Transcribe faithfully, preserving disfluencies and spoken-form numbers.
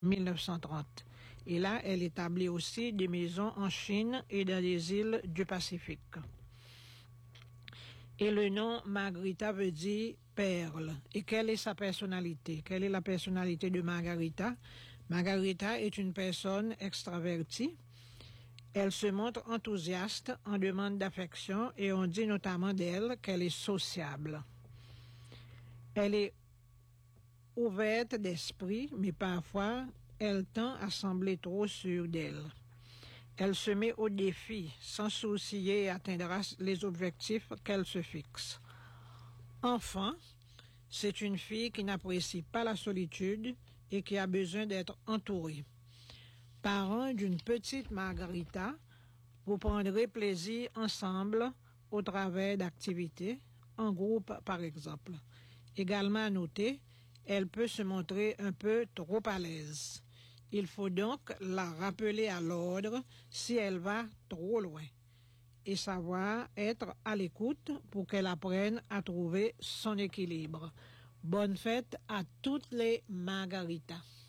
mille neuf cent trente. Et là, elle établit aussi des maisons en Chine et dans les îles du Pacifique. Et le nom Margarita veut dire perle. Et quelle est sa personnalité? Quelle est la personnalité de Margarita? Margarita est une personne extravertie. Elle se montre enthousiaste en demande d'affection et on dit notamment d'elle qu'elle est sociable. Elle est ouverte d'esprit, mais parfois elle tend à sembler trop sûre d'elle. Elle se met au défi sans sourciller et atteindra les objectifs qu'elle se fixe. Enfin, c'est une fille qui n'apprécie pas la solitude et qui a besoin d'être entourée. Parents d'une petite Margarita, vous prendrez plaisir ensemble au travers d'activités, en groupe par exemple. Également à noter, elle peut se montrer un peu trop à l'aise. Il faut donc la rappeler à l'ordre si elle va trop loin et savoir être à l'écoute pour qu'elle apprenne à trouver son équilibre. Bonne fête à toutes les Margaritas.